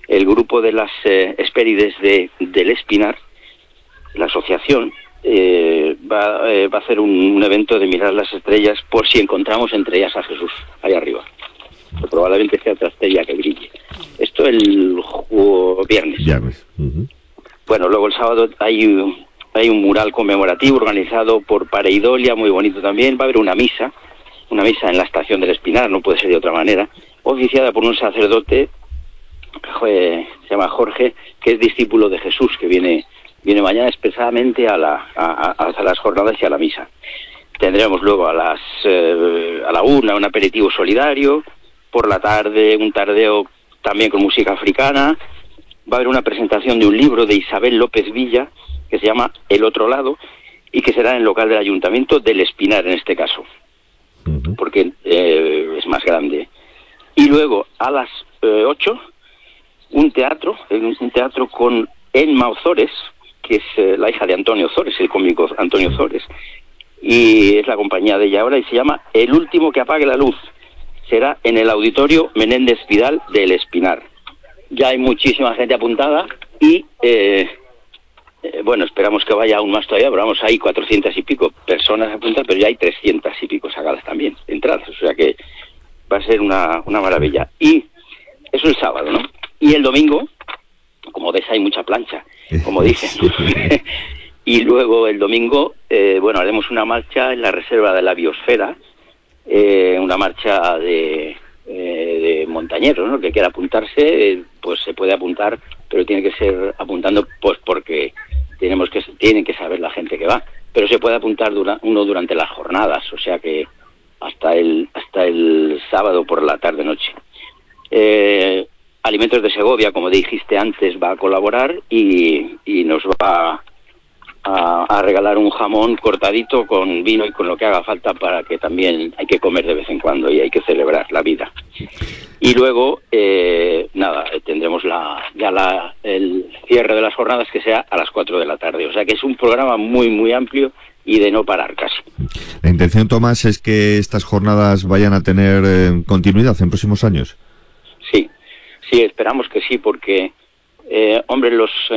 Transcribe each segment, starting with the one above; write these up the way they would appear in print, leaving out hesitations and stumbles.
el grupo de las Hespérides del Espinar, la asociación, va a hacer un evento de mirar las estrellas por si encontramos entre ellas a Jesús, ahí arriba. Que probablemente sea otra estrella que brille. Esto el viernes. Uh-huh. Bueno, luego el sábado hay un mural conmemorativo organizado por Pareidolia, muy bonito también. Va a haber una misa en la estación del Espinar, no puede ser de otra manera, oficiada por un sacerdote, se llama Jorge, que es discípulo de Jesús, que viene mañana expresamente a las jornadas y a la misa. Tendremos luego a la 1 un aperitivo solidario, por la tarde un tardeo también con música africana. Va a haber una presentación de un libro de Isabel López Villa, que se llama El otro lado, y que será en el local del Ayuntamiento del Espinar en este caso, porque es más grande. Y luego a las 8 un teatro con Enma Ozores, que es la hija de Antonio Ozores, el cómico Antonio Ozores, y es la compañía de ella ahora, y se llama El último que apague la luz. Será en el Auditorio Menéndez Pidal del Espinar. Ya hay muchísima gente apuntada y, bueno, esperamos que vaya aún más todavía, pero vamos, hay 400 y pico personas apuntadas, pero ya hay 300 y pico sacadas también, entradas, o sea que va a ser una maravilla. Y eso el sábado, ¿no? Y el domingo, como ves, hay mucha plancha, como dicen. Y luego el domingo, bueno, haremos una marcha en la Reserva de la Biosfera, una marcha de montañeros, ¿no? Que quiera apuntarse, pues se puede apuntar, pero tiene que ser apuntando, pues porque tienen que saber la gente que va. Pero se puede apuntar uno durante las jornadas, o sea que hasta el sábado por la tarde-noche. Alimentos de Segovia, como dijiste antes, va a colaborar y nos va a regalar un jamón cortadito con vino y con lo que haga falta, para que también hay que comer de vez en cuando y hay que celebrar la vida. Y luego, tendremos el cierre de las jornadas, que sea a las 4 de la tarde. O sea que es un programa muy, muy amplio y de no parar casi. La intención, Tomás, es que estas jornadas vayan a tener continuidad en próximos años. Sí, esperamos que sí, porque, hombre,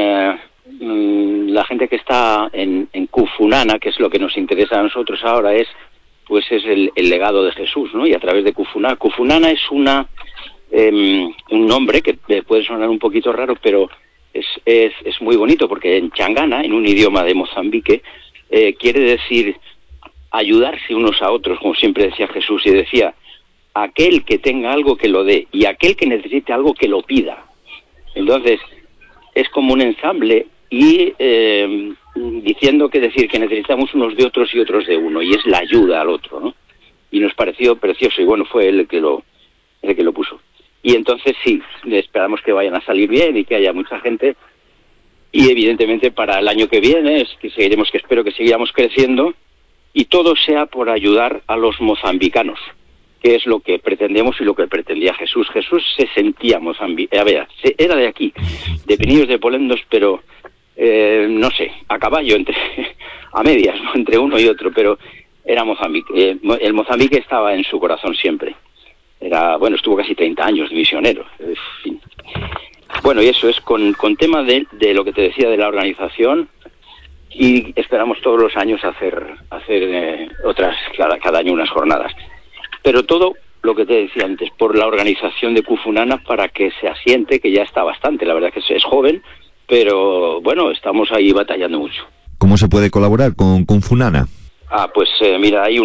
la gente que está en Cufunana, que es lo que nos interesa a nosotros ahora, es el legado de Jesús, ¿no? Y a través de Cufunana es un nombre que puede sonar un poquito raro, pero es muy bonito, porque en Changana, en un idioma de Mozambique, quiere decir ayudarse unos a otros, como siempre decía Jesús, y decía: aquel que tenga algo que lo dé, y aquel que necesite algo que lo pida. Entonces, es como un ensamble, y diciendo que necesitamos unos de otros y otros de uno, y es la ayuda al otro, ¿no? Y nos pareció precioso, y bueno, fue él el que lo puso. Y entonces sí, esperamos que vayan a salir bien y que haya mucha gente, y evidentemente para el año que viene espero que sigamos creciendo, y todo sea por ayudar a los mozambicanos, que es lo que pretendemos y lo que pretendía Jesús. Jesús se sentía era de aquí, de Pinillos de Polendos, pero no sé, a caballo, a medias, ¿no? Entre uno y otro, pero era Mozambique. El Mozambique estaba en su corazón siempre. Estuvo casi 30 años de misionero. En fin. Bueno, y eso es con tema de lo que te decía de la organización, y esperamos todos los años hacer otras, cada año unas jornadas. Pero todo lo que te decía antes, por la organización de Cufunana, para que se asiente, que ya está bastante, la verdad que es joven, pero bueno, estamos ahí batallando mucho. ¿Cómo se puede colaborar con Cufunana? Pues mira, hay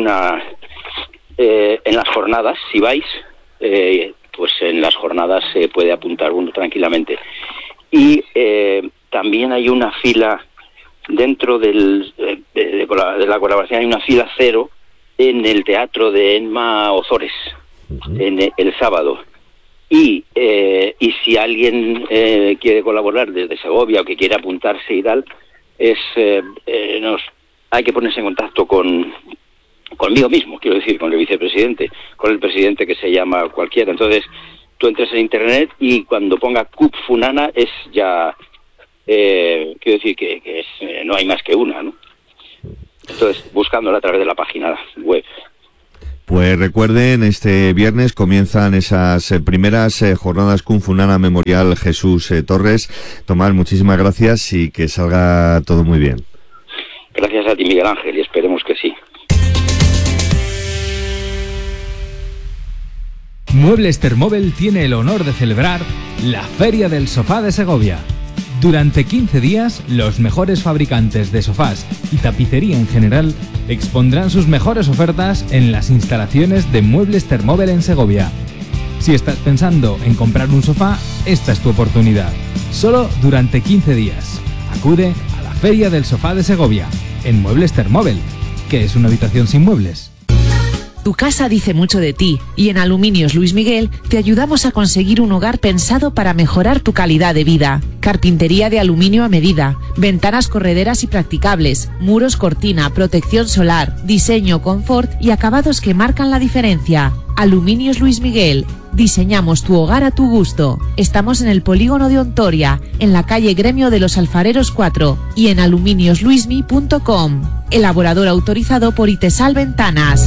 en las jornadas, si vais, pues en las jornadas se puede apuntar uno tranquilamente. Y también hay una fila dentro de la colaboración, hay una fila cero en el teatro de Enma Ozores, en el sábado. Y si alguien quiere colaborar desde Segovia o que quiere apuntarse y tal, hay que ponerse en contacto conmigo mismo, quiero decir, con el vicepresidente, con el presidente, que se llama cualquiera. Entonces tú entras en internet y cuando ponga Cufunana es ya, quiero decir que no hay más que una, ¿no? Entonces, buscándola a través de la página web. Pues recuerden, este viernes comienzan esas primeras jornadas Kung Fu Nana Memorial Jesús Torres. Tomás, muchísimas gracias y que salga todo muy bien. Gracias a ti, Miguel Ángel, y esperemos que sí. Muebles Thermobel tiene el honor de celebrar la Feria del Sofá de Segovia. Durante 15 días, los mejores fabricantes de sofás y tapicería en general expondrán sus mejores ofertas en las instalaciones de Muebles Thermobel en Segovia. Si estás pensando en comprar un sofá, esta es tu oportunidad. Solo durante 15 días. Acude a la Feria del Sofá de Segovia, en Muebles Thermobel. ¿Qué es una habitación sin muebles? Tu casa dice mucho de ti y en Aluminios Luis Miguel te ayudamos a conseguir un hogar pensado para mejorar tu calidad de vida. Carpintería de aluminio a medida, ventanas correderas y practicables, muros cortina, protección solar, diseño, confort y acabados que marcan la diferencia. Aluminios Luis Miguel. Diseñamos tu hogar a tu gusto. Estamos en el polígono de Ontoria, en la calle Gremio de los Alfareros 4 y en aluminiosluismi.com. Elaborador autorizado por Itesal Ventanas.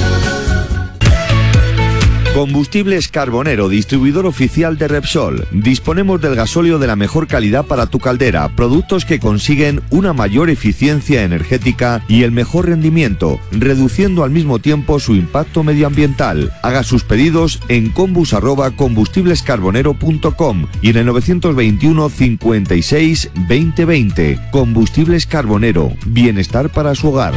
Combustibles Carbonero, distribuidor oficial de Repsol. Disponemos del gasóleo de la mejor calidad para tu caldera, productos que consiguen una mayor eficiencia energética y el mejor rendimiento, reduciendo al mismo tiempo su impacto medioambiental. Haga sus pedidos en combus@combustiblescarbonero.com y en el 921 56 2020. Combustibles Carbonero, bienestar para su hogar.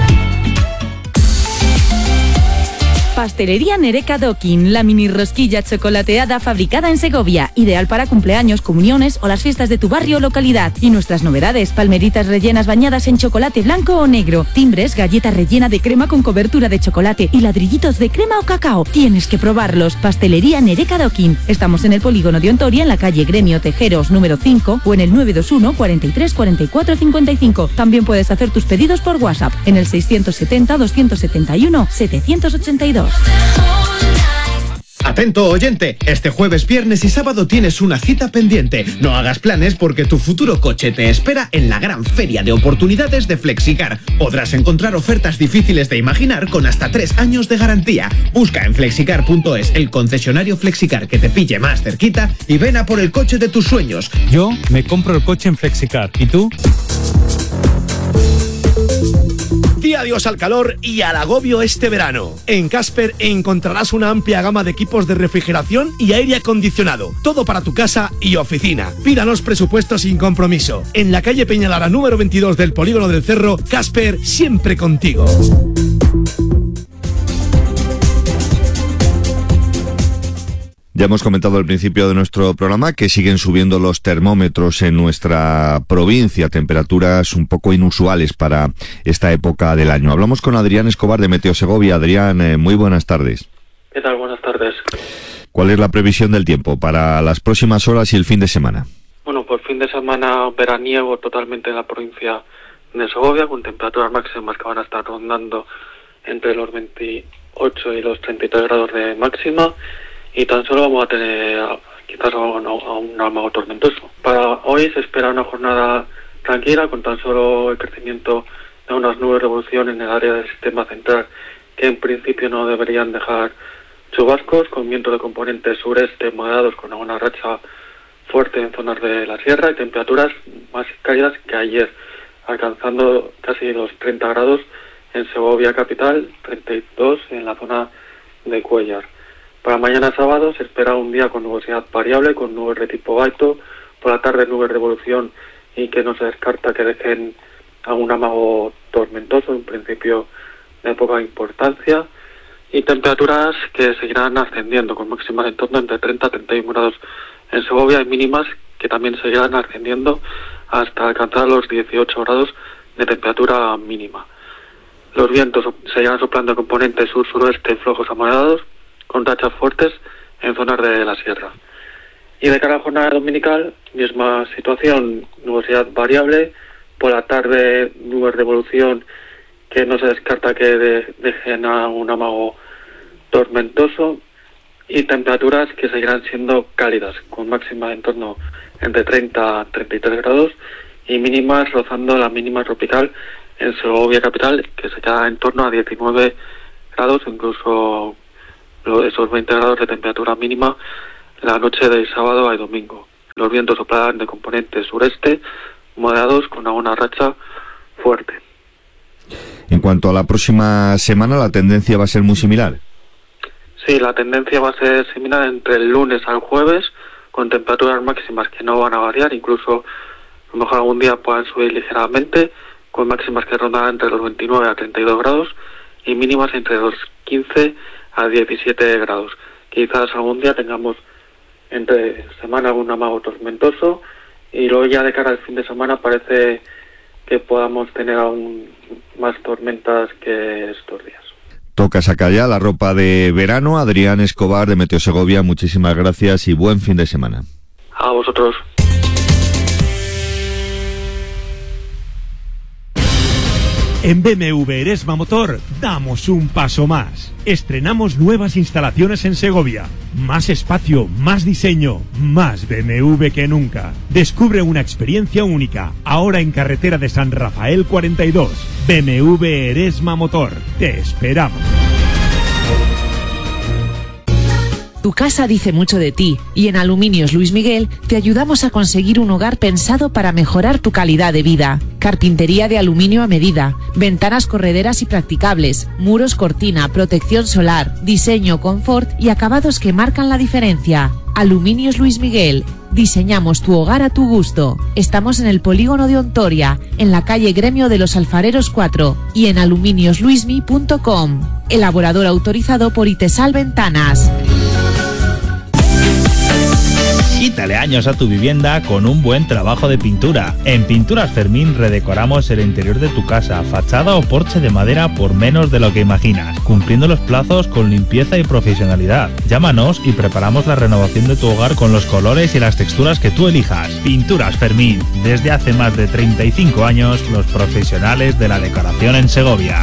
Pastelería Nereka Dokin, la mini rosquilla chocolateada fabricada en Segovia, ideal para cumpleaños, comuniones o las fiestas de tu barrio o localidad. Y nuestras novedades, palmeritas rellenas bañadas en chocolate blanco o negro, timbres, galleta rellena de crema con cobertura de chocolate y ladrillitos de crema o cacao. Tienes que probarlos. Pastelería Nereka Dokin. Estamos en el polígono de Ontoria, en la calle Gremio Tejeros número 5 o en el 921 43 44 55. También puedes hacer tus pedidos por WhatsApp en el 670 271 782. Atento oyente, este jueves, viernes y sábado tienes una cita pendiente. No hagas planes porque tu futuro coche te espera en la gran feria de oportunidades de Flexicar. Podrás encontrar ofertas difíciles de imaginar con hasta 3 años de garantía. Busca en flexicar.es el concesionario Flexicar que te pille más cerquita y ven a por el coche de tus sueños. Yo me compro el coche en Flexicar. ¿Y tú? Di adiós al calor y al agobio este verano. En Casper encontrarás una amplia gama de equipos de refrigeración y aire acondicionado. Todo para tu casa y oficina. Pídanos presupuestos sin compromiso. En la calle Peñalara número 22 del Polígono del Cerro, Casper, siempre contigo. Ya hemos comentado al principio de nuestro programa que siguen subiendo los termómetros en nuestra provincia, temperaturas un poco inusuales para esta época del año. Hablamos con Adrián Escobar de Meteo Segovia. Adrián, muy buenas tardes. ¿Qué tal? Buenas tardes. ¿Cuál es la previsión del tiempo para las próximas horas y el fin de semana? Bueno, pues fin de semana veraniego totalmente en la provincia de Segovia, con temperaturas máximas que van a estar rondando entre los 28 y los 33 grados de máxima. Y tan solo vamos a tener quizás a un amago tormentoso. Para hoy se espera una jornada tranquila con tan solo el crecimiento de unas nubes de evolución en el área del sistema central que en principio no deberían dejar chubascos, con vientos de componente sureste moderados con alguna racha fuerte en zonas de la sierra y temperaturas más cálidas que ayer, alcanzando casi los 30 grados en Segovia capital, 32 en la zona de Cuéllar. Para mañana sábado se espera un día con nubosidad variable, con nubes de tipo alto, por la tarde nubes de evolución y que no se descarta que dejen algún amago tormentoso, en principio de poca importancia, y temperaturas que seguirán ascendiendo, con máximas en torno entre 30 y 31 grados en Segovia y mínimas que también seguirán ascendiendo hasta alcanzar los 18 grados de temperatura mínima. Los vientos seguirán soplando de componente sur-suroeste flojos a moderados, con rachas fuertes en zonas de la sierra. Y de cara a la jornada dominical, misma situación, nubosidad variable, por la tarde nubes de evolución que no se descarta que dejen a un amago tormentoso y temperaturas que seguirán siendo cálidas, con máximas en torno entre 30 a 33 grados y mínimas rozando la mínima tropical en Segovia capital, que se queda en torno a 19 grados, incluso esos 20 grados de temperatura mínima la noche de sábado a domingo. Los vientos soplarán de componente sureste, moderados, con alguna racha fuerte. En cuanto a la próxima semana, ¿la tendencia va a ser muy similar? Sí, la tendencia va a ser similar entre el lunes al jueves, con temperaturas máximas que no van a variar, incluso a lo mejor algún día puedan subir ligeramente, con máximas que rondarán entre los 29 a 32 grados y mínimas entre los 15 a 17 grados. Quizás algún día tengamos entre semana algún amago tormentoso y luego ya de cara al fin de semana parece que podamos tener aún más tormentas que estos días. Toca sacar ya la ropa de verano. Adrián Escobar, de Meteo Segovia, muchísimas gracias y buen fin de semana. A vosotros. En BMW Eresma Motor damos un paso más. Estrenamos nuevas instalaciones en Segovia. Más espacio, más diseño, más BMW que nunca. Descubre una experiencia única, ahora en carretera de San Rafael 42. BMW Eresma Motor. Te esperamos. Tu casa dice mucho de ti y en Aluminios Luis Miguel te ayudamos a conseguir un hogar pensado para mejorar tu calidad de vida. Carpintería de aluminio a medida, ventanas correderas y practicables, muros cortina, protección solar, diseño, confort y acabados que marcan la diferencia. Aluminios Luis Miguel. Diseñamos tu hogar a tu gusto. Estamos en el polígono de Ontoria, en la calle Gremio de los Alfareros 4 y en aluminiosluismi.com. Elaborador autorizado por Itesal Ventanas. Quítale años a tu vivienda con un buen trabajo de pintura. En Pinturas Fermín redecoramos el interior de tu casa, fachada o porche de madera por menos de lo que imaginas, cumpliendo los plazos con limpieza y profesionalidad. Llámanos y preparamos la renovación de tu hogar con los colores y las texturas que tú elijas. Pinturas Fermín, desde hace más de 35 años, los profesionales de la decoración en Segovia.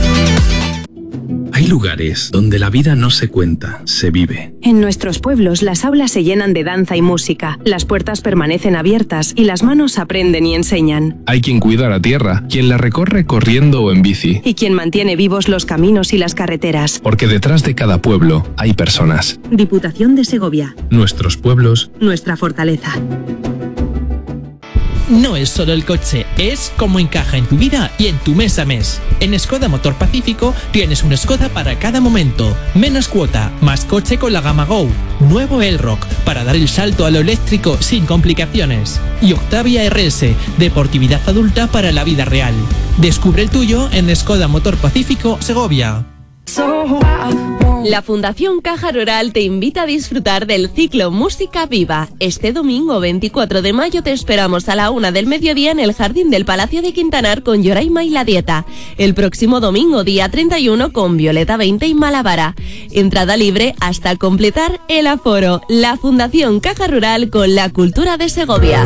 Hay lugares donde la vida no se cuenta, se vive. En nuestros pueblos las aulas se llenan de danza y música, las puertas permanecen abiertas y las manos aprenden y enseñan. Hay quien cuida la tierra, quien la recorre corriendo o en bici. Y quien mantiene vivos los caminos y las carreteras. Porque detrás de cada pueblo hay personas. Diputación de Segovia. Nuestros pueblos. Nuestra fortaleza. No es solo el coche, es cómo encaja en tu vida y en tu mes a mes. En Skoda Motor Pacífico tienes un Skoda para cada momento. Menos cuota, más coche con la gama Go. Nuevo Elrock, para dar el salto a lo eléctrico sin complicaciones. Y Octavia RS, deportividad adulta para la vida real. Descubre el tuyo en Skoda Motor Pacífico, Segovia. La Fundación Caja Rural te invita a disfrutar del ciclo Música Viva. Este domingo 24 de mayo te esperamos a la 1 del mediodía en el Jardín del Palacio de Quintanar con Yoraima y La Dieta. El próximo domingo, día 31, con Violeta 20 y Malavara. Entrada libre hasta completar el aforo. La Fundación Caja Rural con la cultura de Segovia.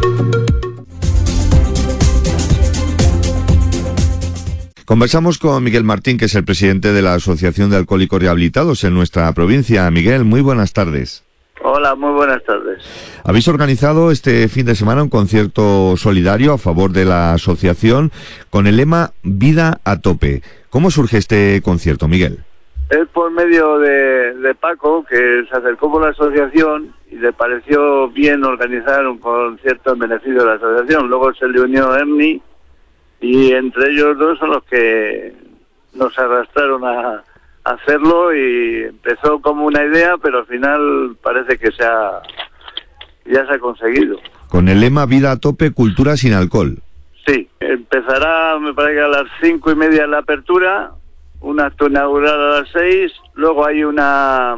Conversamos con Miguel Martín, que es el presidente de la Asociación de Alcohólicos Rehabilitados en nuestra provincia. Miguel, muy buenas tardes. Hola, muy buenas tardes. Habéis organizado este fin de semana un concierto solidario a favor de la asociación con el lema Vida a Tope. ¿Cómo surge este concierto, Miguel? Es por medio de Paco, que se acercó por la asociación y le pareció bien organizar un concierto en beneficio de la asociación. Luego se le unió Ernie, y entre ellos dos son los que nos arrastraron a hacerlo, y empezó como una idea, pero al final parece que ya se ha conseguido. Con el lema Vida a Tope, cultura sin alcohol. Sí, empezará, me parece que a las 5:30 la apertura, un acto inaugural a las 6, luego hay una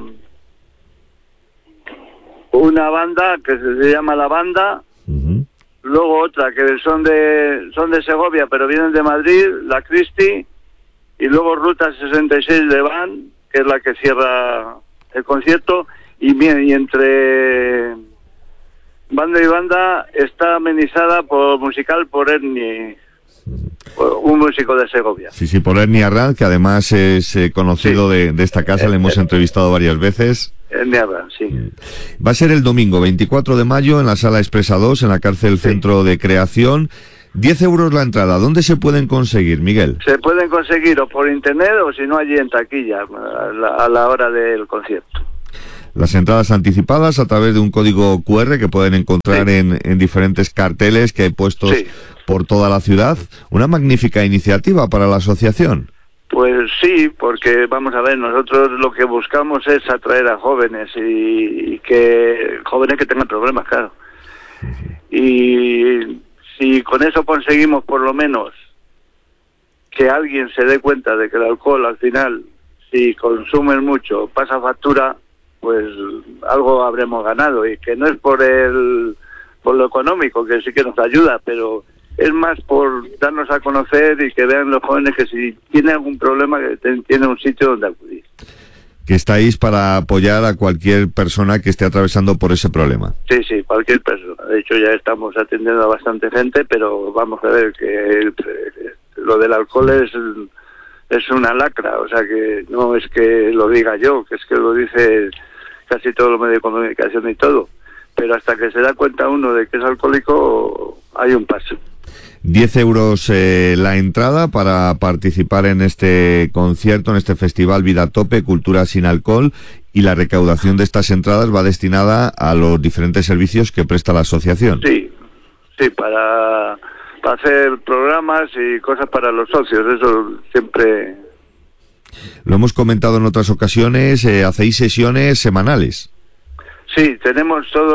banda que se llama La Banda. Luego otra que son de Segovia, pero vienen de Madrid, la Cristi, y luego Ruta 66 de Van, que es la que cierra el concierto, y entre banda y banda está amenizada musical por Ernie, un músico de Segovia. Sí, por Ernie Arranz, que además es conocido de esta casa, le hemos entrevistado varias veces. Ernie Arranz, sí. Va a ser el domingo 24 de mayo en la Sala Expresa 2, en la cárcel Centro de Creación. 10 euros la entrada. ¿Dónde se pueden conseguir, Miguel? Se pueden conseguir o por internet o si no allí en taquilla a la hora del concierto. Las entradas anticipadas a través de un código QR que pueden encontrar en diferentes carteles que hay puestos por toda la ciudad. Una magnífica iniciativa para la asociación. Pues sí, porque vamos a ver, nosotros lo que buscamos es atraer a jóvenes y que jóvenes que tengan problemas, claro. Y si con eso conseguimos por lo menos que alguien se dé cuenta de que el alcohol al final, si consumen mucho, pasa factura, pues algo habremos ganado, y que no es por lo económico, que sí que nos ayuda, pero es más por darnos a conocer y que vean los jóvenes que si tienen algún problema que tienen un sitio donde acudir. Que estáis para apoyar a cualquier persona que esté atravesando por ese problema. Sí, cualquier persona. De hecho ya estamos atendiendo a bastante gente, pero vamos a ver que lo del alcohol es una lacra, o sea que no es que lo diga yo, que es que lo dice casi todos los medios de comunicación y todo. Pero hasta que se da cuenta uno de que es alcohólico, hay un paso. 10 euros la entrada para participar en este concierto, en este festival Vida a Tope, Cultura sin Alcohol, y la recaudación de estas entradas va destinada a los diferentes servicios que presta la asociación. Sí, para hacer programas y cosas para los socios, eso siempre. Lo hemos comentado en otras ocasiones, hacéis sesiones semanales. Sí, tenemos todos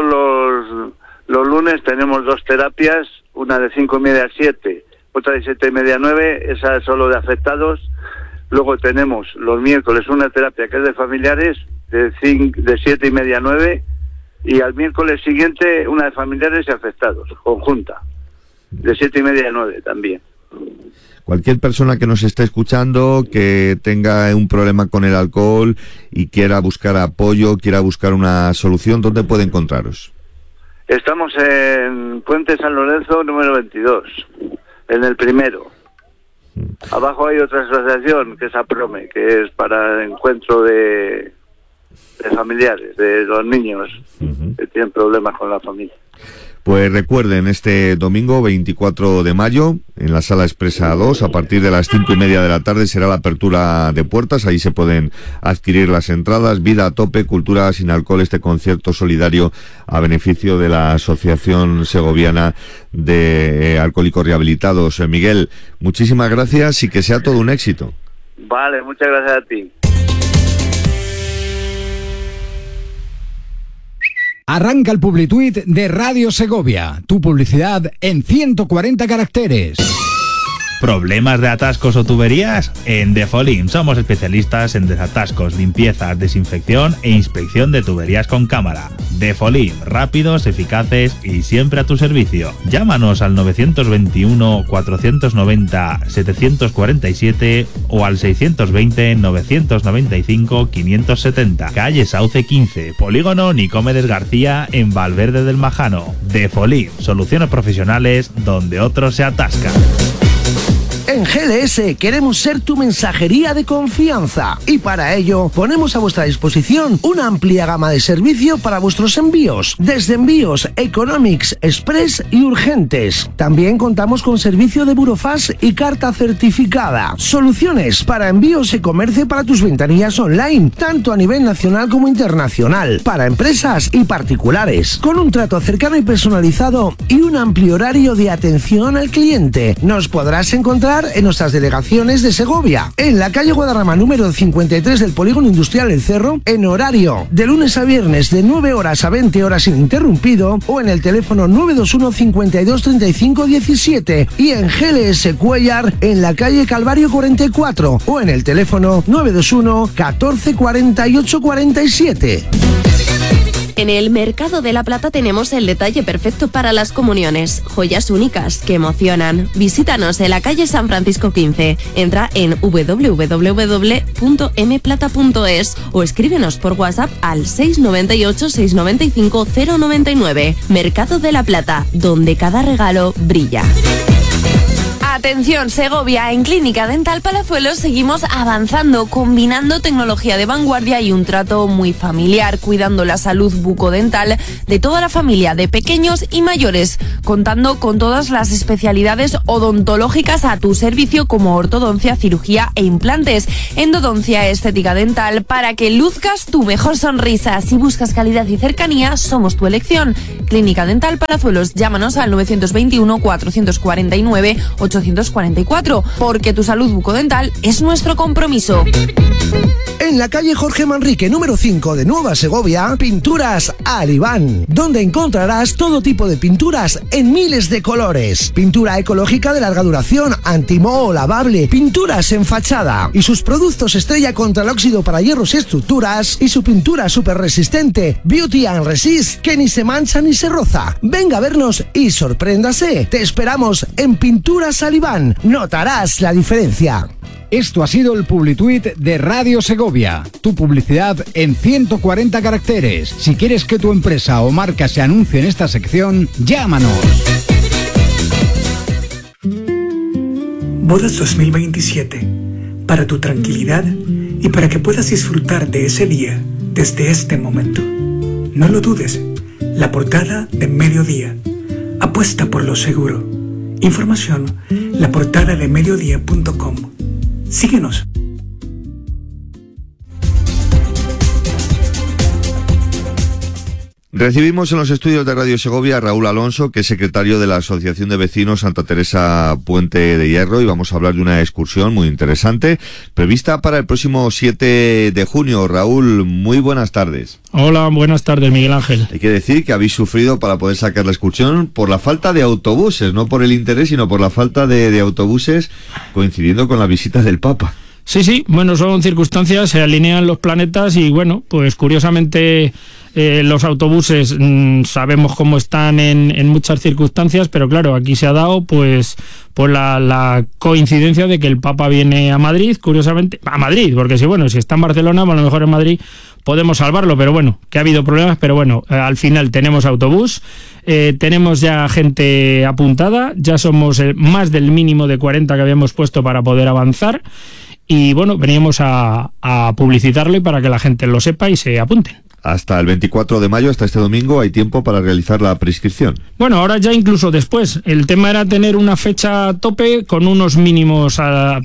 los lunes, tenemos 2 terapias, una de 5:30 a 7, otra de 7:30 a 9, esa es solo de afectados. Luego tenemos los miércoles una terapia que es de familiares, de 7:30 a 9, y al miércoles siguiente una de familiares y afectados, conjunta, de 7:30 a 9 también. Cualquier persona que nos esté escuchando, que tenga un problema con el alcohol y quiera buscar apoyo, quiera buscar una solución, ¿dónde puede encontraros? Estamos en Puente San Lorenzo, número 22, en el primero. Abajo hay otra asociación, que es APROME, que es para el encuentro de familiares, de los niños que tienen problemas con la familia. Pues recuerden, este domingo 24 de mayo, en la Sala Expresa 2, a partir de las 5:30 de la tarde será la apertura de puertas. Ahí se pueden adquirir las entradas. Vida a Tope, Cultura sin Alcohol, este concierto solidario a beneficio de la Asociación Segoviana de Alcohólicos Rehabilitados. Miguel, muchísimas gracias y que sea todo un éxito. Vale, muchas gracias a ti. Arranca el Publituit de Radio Segovia. Tu publicidad en 140 caracteres. ¿Problemas de atascos o tuberías? En Defolim somos especialistas en desatascos, limpiezas, desinfección e inspección de tuberías con cámara. Defolim, rápidos, eficaces y siempre a tu servicio. Llámanos al 921-490-747 o al 620-995-570. Calle Sauce 15, Polígono Nicomedes García, en Valverde del Majano. Defolim, soluciones profesionales donde otros se atascan. En GLS queremos ser tu mensajería de confianza y para ello ponemos a vuestra disposición una amplia gama de servicio para vuestros envíos, desde envíos Economics, Express y urgentes. También contamos con servicio de burofax y carta certificada. Soluciones para envíos y comercio para tus ventanillas online, tanto a nivel nacional como internacional, para empresas y particulares, con un trato cercano y personalizado y un amplio horario de atención al cliente. Nos podrás encontrar en nuestras delegaciones de Segovia, en la calle Guadarrama número 53 del Polígono Industrial El Cerro, en horario de lunes a viernes de 9 horas a 20 horas ininterrumpido, o en el teléfono 921 52 35 17, y en GLS Cuellar en la calle Calvario 44, o en el teléfono 921 14 48 47. En el Mercado de la Plata tenemos el detalle perfecto para las comuniones. Joyas únicas que emocionan. Visítanos en la calle San Francisco 15. Entra en www.mplata.es o escríbenos por WhatsApp al 698 695 099. Mercado de la Plata, donde cada regalo brilla. Atención, Segovia, en Clínica Dental Palazuelos seguimos avanzando, combinando tecnología de vanguardia y un trato muy familiar, cuidando la salud bucodental de toda la familia, de pequeños y mayores, contando con todas las especialidades odontológicas a tu servicio como ortodoncia, cirugía e implantes, endodoncia, estética dental, para que luzcas tu mejor sonrisa. Si buscas calidad y cercanía, somos tu elección. Clínica Dental Palazuelos, llámanos al 921 449 844, porque tu salud bucodental es nuestro compromiso. En la calle Jorge Manrique, número 5 de Nueva Segovia, Pinturas Alibán, donde encontrarás todo tipo de pinturas en miles de colores. Pintura ecológica de larga duración, antimoho, lavable, pinturas en fachada y sus productos estrella contra el óxido para hierros y estructuras, y su pintura súper resistente, Beauty and Resist, que ni se mancha ni se roza. Venga a vernos y sorpréndase. Te esperamos en Pinturas Alibán. Notarás la diferencia. Esto ha sido el Publituit de Radio Segovia, tu publicidad en 140 caracteres. Si quieres que tu empresa o marca se anuncie en esta sección, llámanos. Bodas 2027, para tu tranquilidad y para que puedas disfrutar de ese día desde este momento. No lo dudes, la portada de Mediodía. Apuesta por lo seguro. Información, laportadadeMediodía.com. Síguenos. Recibimos en los estudios de Radio Segovia a Raúl Alonso, que es secretario de la Asociación de Vecinos Santa Teresa Puente de Hierro, y vamos a hablar de una excursión muy interesante prevista para el próximo 7 de junio. Raúl, muy buenas tardes. Hola, buenas tardes, Miguel Ángel. Hay que decir que habéis sufrido para poder sacar la excursión por la falta de autobuses, no por el interés, sino por la falta de autobuses, coincidiendo con la visita del Papa. Sí, bueno, son circunstancias, se alinean los planetas y bueno, pues curiosamente los autobuses sabemos cómo están en muchas circunstancias, pero claro, aquí se ha dado pues la coincidencia de que el Papa viene a Madrid, curiosamente, a Madrid, porque si está en Barcelona, a lo mejor en Madrid podemos salvarlo, pero bueno, que ha habido problemas, pero bueno, al final tenemos autobús, tenemos ya gente apuntada, ya somos más del mínimo de 40 que habíamos puesto para poder avanzar. Y bueno, veníamos a publicitarlo y para que la gente lo sepa y se apunten. Hasta el 24 de mayo, hasta este domingo, hay tiempo para realizar la prescripción. Bueno, ahora ya incluso después. El tema era tener una fecha tope con unos mínimos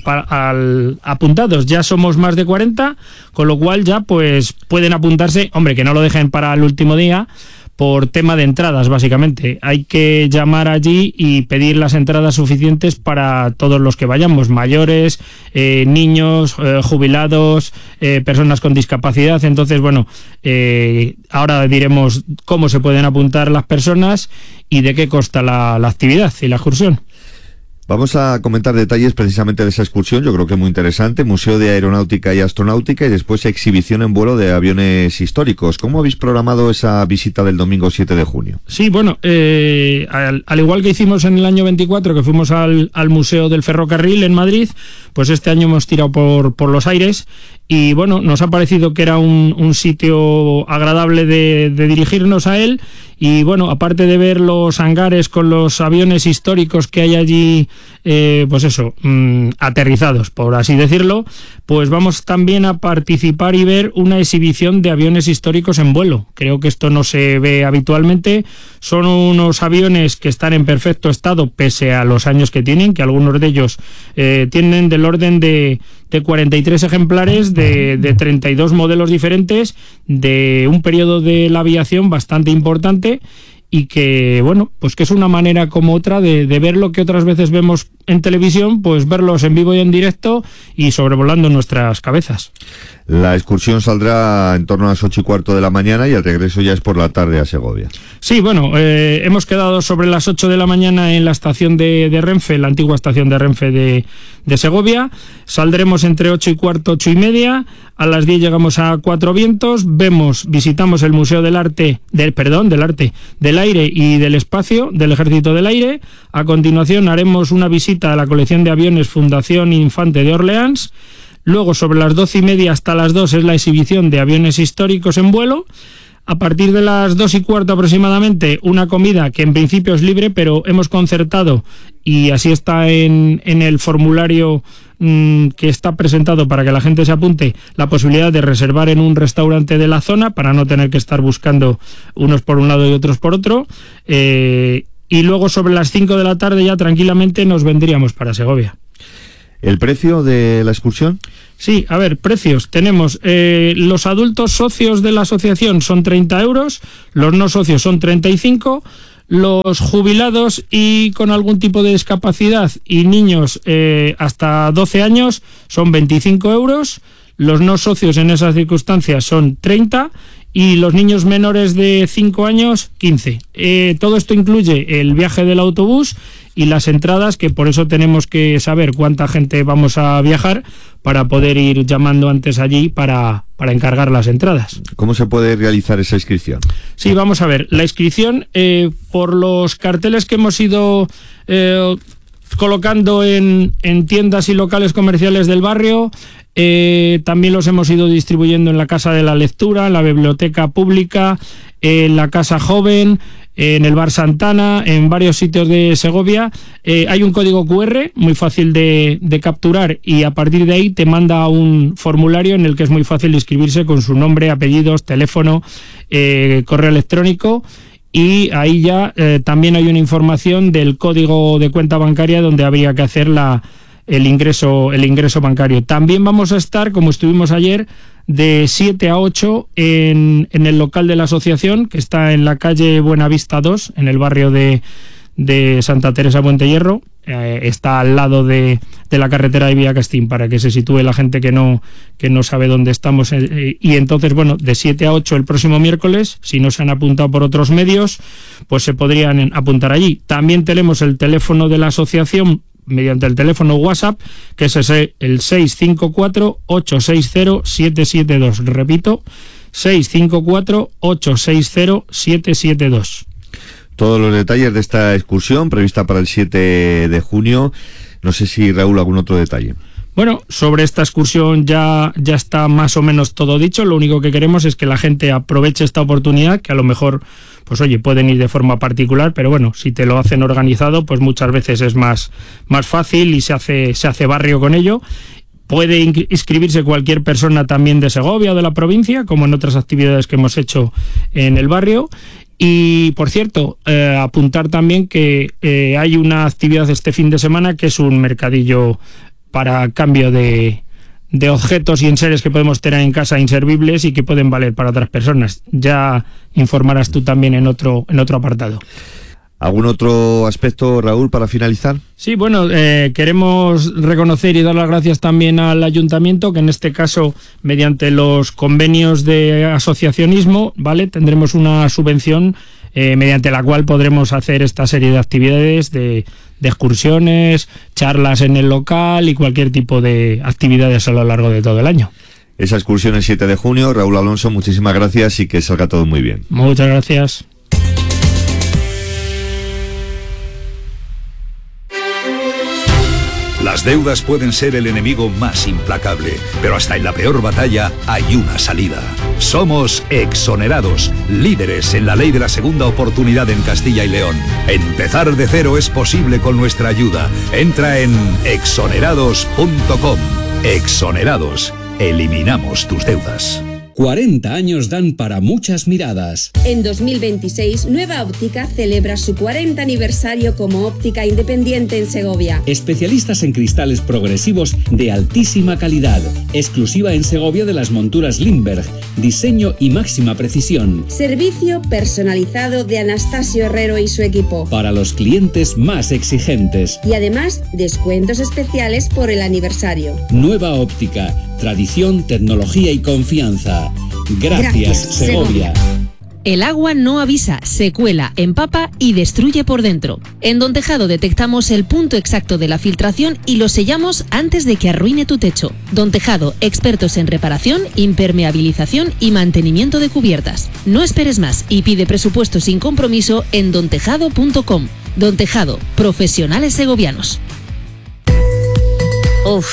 apuntados. Ya somos más de 40, con lo cual ya pues pueden apuntarse. Hombre, que no lo dejen para el último día, por tema de entradas, básicamente. Hay que llamar allí y pedir las entradas suficientes para todos los que vayamos, mayores, niños, jubilados, personas con discapacidad. Entonces, bueno, ahora diremos cómo se pueden apuntar las personas y de qué consta la actividad y la excursión. Vamos a comentar detalles precisamente de esa excursión, yo creo que muy interesante, Museo de Aeronáutica y Astronáutica y después exhibición en vuelo de aviones históricos. ¿Cómo habéis programado esa visita del domingo 7 de junio? Sí, bueno, al igual que hicimos en el año 24, que fuimos al Museo del Ferrocarril en Madrid, pues este año hemos tirado por los aires y bueno, nos ha parecido que era un sitio agradable de dirigirnos a él. Y bueno, aparte de ver los hangares con los aviones históricos que hay allí, aterrizados, por así decirlo, pues vamos también a participar y ver una exhibición de aviones históricos en vuelo. Creo que esto no se ve habitualmente. Son unos aviones que están en perfecto estado pese a los años que tienen, que algunos de ellos tienen del orden de 43 ejemplares de 32 modelos diferentes, de un periodo de la aviación bastante importante y que, bueno, pues que es una manera como otra de ver lo que otras veces vemos en televisión, pues verlos en vivo y en directo y sobrevolando nuestras cabezas. La excursión saldrá en torno a las 8:15 de la mañana y el regreso ya es por la tarde a Segovia. Sí, bueno, hemos quedado sobre las 8 de la mañana en la estación de Renfe, la antigua estación de Renfe de Segovia. Saldremos entre 8:15, 8:30. A las 10 llegamos a Cuatro Vientos, visitamos el Museo del Aire y del Espacio del Ejército del Aire. A continuación haremos una visita a la colección de aviones Fundación Infante de Orleans. Luego, sobre las 12:30 hasta las 2 es la exhibición de aviones históricos en vuelo. A partir de las 2:15 aproximadamente, una comida que en principio es libre, pero hemos concertado, y así está en el formulario que está presentado para que la gente se apunte, la posibilidad de reservar en un restaurante de la zona para no tener que estar buscando unos por un lado y otros por otro. Y luego sobre las 5 de la tarde ya tranquilamente nos vendríamos para Segovia. ¿El precio de la excursión? Sí, a ver, precios. Tenemos los adultos socios de la asociación son 30 euros, los no socios son 35, los jubilados y con algún tipo de discapacidad y niños hasta 12 años son 25 euros, los no socios en esas circunstancias son 30 y los niños menores de 5 años 15. Todo esto incluye el viaje del autobús y las entradas, que por eso tenemos que saber cuánta gente vamos a viajar para poder ir llamando antes allí para encargar las entradas. ¿Cómo se puede realizar esa inscripción? Sí, vamos a ver. La inscripción, por los carteles que hemos ido colocando en tiendas y locales comerciales del barrio, también los hemos ido distribuyendo en la Casa de la Lectura, en la Biblioteca Pública, en la Casa Joven, en el Bar Santana, en varios sitios de Segovia. Hay un código QR muy fácil de capturar y a partir de ahí te manda un formulario en el que es muy fácil inscribirse con su nombre, apellidos, teléfono, correo electrónico. Y ahí ya también hay una información del código de cuenta bancaria donde habría que hacer el ingreso bancario. También vamos a estar, como estuvimos ayer, de 7 a 8 en el local de la asociación, que está en la calle Buenavista 2, en el barrio de Santa Teresa Puente Hierro. Está al lado de la carretera de Villacastín, para que se sitúe la gente que no sabe dónde estamos. Y entonces, bueno, de 7 a 8 el próximo miércoles, si no se han apuntado por otros medios, pues se podrían apuntar allí. También tenemos el teléfono de la asociación mediante el teléfono WhatsApp, que es el 654-860-772. Repito, 654-860-772. Todos los detalles de esta excursión prevista para el 7 de junio. No sé si, Raúl, algún otro detalle. Bueno, sobre esta excursión ya está más o menos todo dicho. Lo único que queremos es que la gente aproveche esta oportunidad, que a lo mejor, pues oye, pueden ir de forma particular, pero bueno, si te lo hacen organizado, pues muchas veces es más fácil y se hace barrio con ello. Puede inscribirse cualquier persona también de Segovia o de la provincia, como en otras actividades que hemos hecho en el barrio. Y, por cierto, apuntar también que hay una actividad este fin de semana que es un mercadillo para cambio de objetos y enseres que podemos tener en casa inservibles y que pueden valer para otras personas. Ya informarás tú también en otro apartado. ¿Algún otro aspecto, Raúl, para finalizar? Sí, bueno, queremos reconocer y dar las gracias también al ayuntamiento, que en este caso, mediante los convenios de asociacionismo, ¿vale?, tendremos una subvención mediante la cual podremos hacer esta serie de actividades de excursiones, charlas en el local y cualquier tipo de actividades a lo largo de todo el año. Esa excursión el 7 de junio. Raúl Alonso, muchísimas gracias y que salga todo muy bien. Muchas gracias. Las deudas pueden ser el enemigo más implacable, pero hasta en la peor batalla hay una salida. Somos Exonerados, líderes en la ley de la segunda oportunidad en Castilla y León. Empezar de cero es posible con nuestra ayuda. Entra en exonerados.com. Exonerados. Eliminamos tus deudas. 40 años dan para muchas miradas. En 2026, Nueva Óptica celebra su 40 aniversario como óptica independiente en Segovia. Especialistas en cristales progresivos de altísima calidad. Exclusiva en Segovia de las monturas Lindbergh. Diseño y máxima precisión. Servicio personalizado de Anastasio Herrero y su equipo. Para los clientes más exigentes. Y además, descuentos especiales por el aniversario. Nueva Óptica. Tradición, tecnología y confianza. Gracias, Segovia. El agua no avisa, se cuela, empapa y destruye por dentro. En Don Tejado detectamos el punto exacto de la filtración y lo sellamos antes de que arruine tu techo. Don Tejado, expertos en reparación, impermeabilización y mantenimiento de cubiertas. No esperes más y pide presupuesto sin compromiso en dontejado.com. Don Tejado, profesionales segovianos. Uf.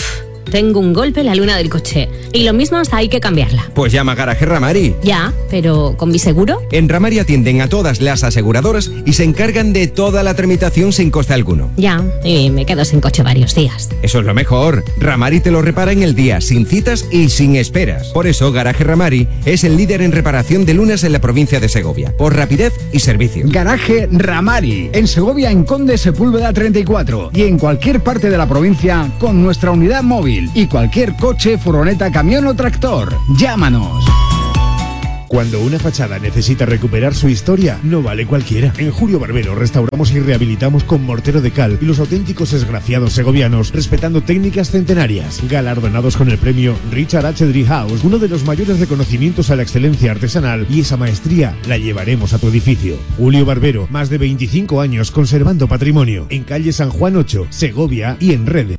tengo un golpe en la luna del coche. Y lo mismo hasta hay que cambiarla. Pues llama a Garaje Ramari. Ya, pero ¿con mi seguro? En Ramari atienden a todas las aseguradoras y se encargan de toda la tramitación sin coste alguno. Ya, y me quedo sin coche varios días. Eso es lo mejor. Ramari te lo repara en el día, sin citas y sin esperas. Por eso, Garaje Ramari es el líder en reparación de lunas en la provincia de Segovia, por rapidez y servicio. Garaje Ramari, en Segovia, en Conde Sepúlveda 34 y en cualquier parte de la provincia con nuestra unidad móvil y cualquier coche, furgoneta, camión o tractor. Llámanos. Cuando una fachada necesita recuperar su historia, no vale cualquiera. En Julio Barbero restauramos y rehabilitamos con mortero de cal y los auténticos esgrafiados segovianos, respetando técnicas centenarias. Galardonados con el premio Richard H. Driehaus, uno de los mayores reconocimientos a la excelencia artesanal, y esa maestría la llevaremos a tu edificio. Julio Barbero, más de 25 años conservando patrimonio. En calle San Juan 8, Segovia y en redes.